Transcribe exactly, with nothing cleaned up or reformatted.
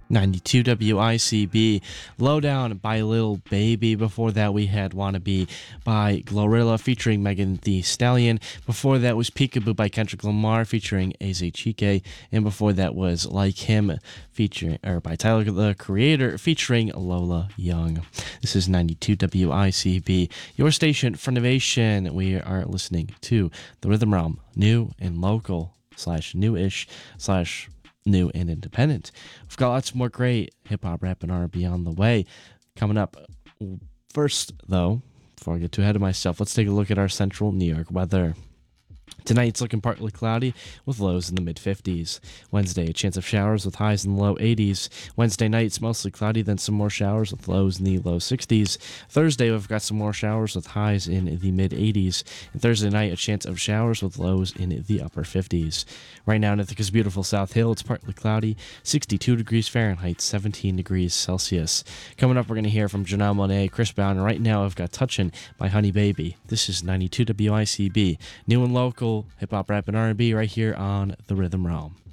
ninety-two W I C B, Lowdown by Lil Baby. Before that, we had Wannabe by Glorilla featuring Megan Thee Stallion. Before that was Peekaboo by Kendrick Lamar featuring Aze Chike. And before that was Like Him featuring, or by Tyler the Creator featuring Lola Young. This is ninety-two W I C B, your station for innovation. We are listening to The Rhythm Realm, new and local slash newish slash new and independent. We've got lots more great hip-hop, rap, and R and B on the way. Coming up first, though, before I get too ahead of myself, let's take a look at our central New York weather. Tonight it's looking partly cloudy with lows in the mid-fifties. Wednesday, a chance of showers with highs in the low eighties. Wednesday night it's mostly cloudy, then some more showers with lows in the low sixties. Thursday we've got some more showers with highs in the mid-eighties. And Thursday night a chance of showers with lows in the upper fifties. Right now in Ithaca's beautiful South Hill it's partly cloudy, sixty-two degrees Fahrenheit, seventeen degrees Celsius. Coming up we're going to hear from Janelle Monáe, Chris Brown, and right now I've got Touchin' by Honey Baby. This is ninety-two W I C B, new and local hip-hop, rap, and R and B right here on The Rhythm Realm.